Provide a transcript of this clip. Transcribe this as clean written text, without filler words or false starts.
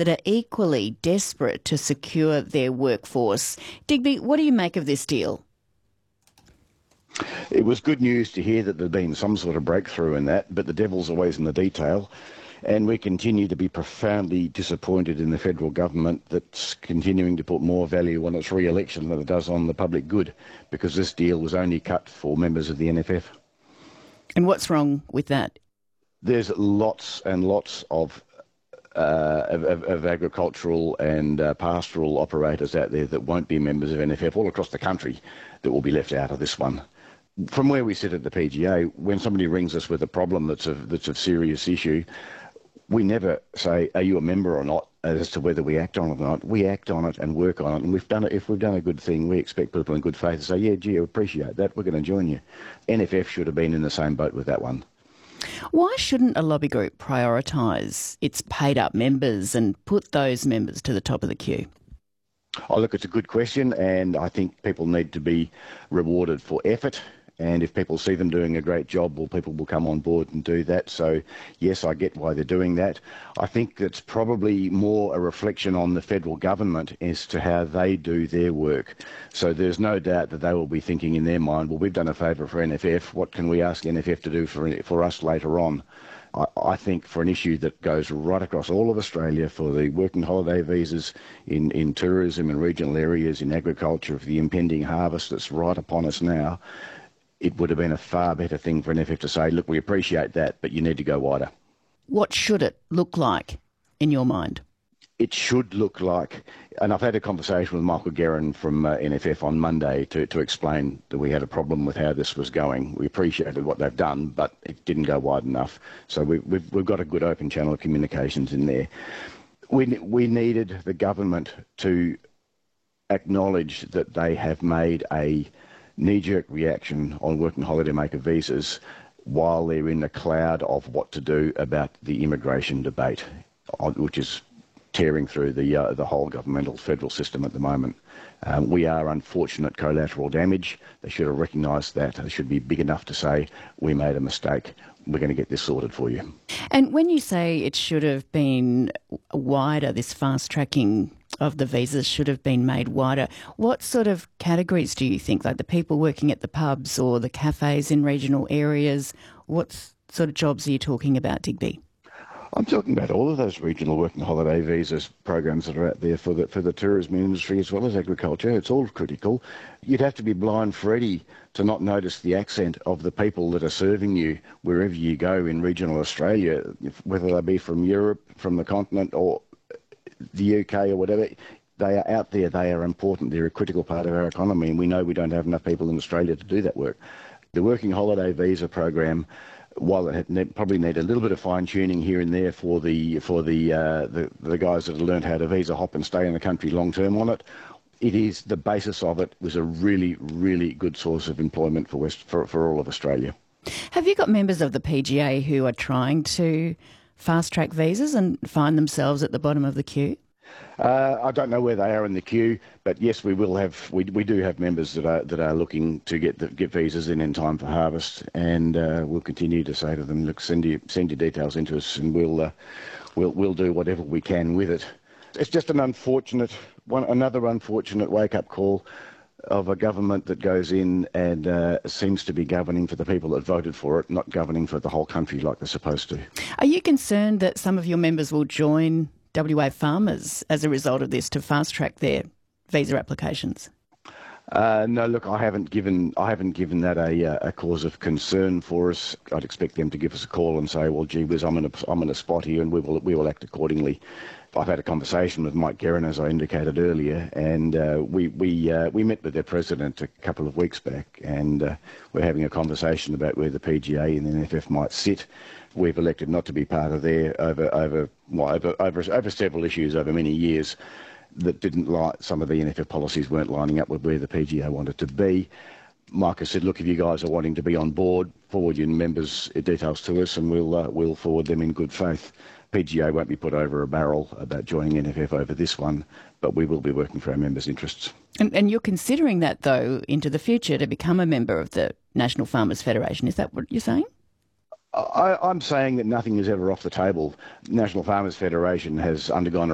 that are equally desperate to secure their workforce. Digby, what do you make of this deal? It was good news to hear that there'd been some sort of breakthrough in that, but the devil's always in the detail. And we continue to be profoundly disappointed in the federal government that's continuing to put more value on its re-election than it does on the public good, because this deal was only cut for members of the NFF. And what's wrong with that? There's lots and lots of agricultural and pastoral operators out there that won't be members of NFF all across the country that will be left out of this one. From where we sit at the PGA, when somebody rings us with a problem that's of serious issue, we never say, are you a member or not, as to whether we act on it or not. We act on it and work on it, and we've done it. If we've done a good thing, we expect people in good faith to say, yeah, gee, I appreciate that, we're going to join you. NFF should have been in the same boat with that one. Why shouldn't a lobby group prioritise its paid-up members and put those members to the top of the queue? Oh, look, it's a good question, and I think people need to be rewarded for effort. And if people see them doing a great job, well, people will come on board and do that. So, yes, I get why they're doing that. I think that's probably more a reflection on the federal government as to how they do their work. So there's no doubt that they will be thinking in their mind, well, we've done a favour for NFF. What can we ask NFF to do for us later on? I think for an issue that goes right across all of Australia, for the working holiday visas in tourism and regional areas, in agriculture, for the impending harvest that's right upon us now, it would have been a far better thing for NFF to say, look, we appreciate that, but you need to go wider. What should it look like in your mind? It should look like, and I've had a conversation with Michael Guerin from NFF on Monday to explain that we had a problem with how this was going. We appreciated what they've done, but it didn't go wide enough. So we've got a good open channel of communications in there. We needed the government to acknowledge that they have made a knee-jerk reaction on working holidaymaker visas while they're in the cloud of what to do about the immigration debate, which is tearing through the whole governmental federal system at the moment. We are unfortunate collateral damage. They should have recognised that. They should be big enough to say, we made a mistake. We're going to get this sorted for you. And when you say it should have been wider, this fast-tracking of the visas should have been made wider, what sort of categories do you think, like the people working at the pubs or the cafes in regional areas? What sort of jobs are you talking about, Digby? I'm talking about all of those regional working holiday visas programs that are out there for the tourism industry as well as agriculture. It's all critical. You'd have to be blind Freddy to not notice the accent of the people that are serving you wherever you go in regional Australia, whether they be from Europe, from the continent, or the UK or whatever. They are out there. They are important. They're a critical part of our economy, and we know we don't have enough people in Australia to do that work. The working holiday visa program, while it probably need a little bit of fine-tuning here and there for the guys that have learned how to visa hop and stay in the country long-term on it, it is, the basis of it was a really, really good source of employment for all of Australia. Have you got members of the PGA who are trying to fast-track visas and find themselves at the bottom of the queue? I don't know where they are in the queue, but yes, we do have members that are looking to get visas in time for harvest, and we'll continue to say to them, look, send your details into us, and we'll do whatever we can with it. It's just another unfortunate wake-up call of a government that goes in and seems to be governing for the people that voted for it, not governing for the whole country like they're supposed to. Are you concerned that some of your members will join WA farmers as a result of this to fast-track their visa applications? No, look, I haven't given that a cause of concern for us. I'd expect them to give us a call and say, well, gee whiz, I'm in a spot here, and we will act accordingly. I've had a conversation with Mike Guerin, as I indicated earlier, and we met with their president a couple of weeks back, and we're having a conversation about where the PGA and the NFF might sit. We've elected not to be part of there over several issues over many years that some of the NFF policies weren't lining up with where the PGA wanted to be. Mike has said, look, if you guys are wanting to be on board, forward your members' details to us, and we'll forward them in good faith. PGA won't be put over a barrel about joining NFF over this one, but we will be working for our members' interests. And you're considering that, though, into the future to become a member of the National Farmers Federation. Is that what you're saying? I'm saying that nothing is ever off the table. National Farmers Federation has undergone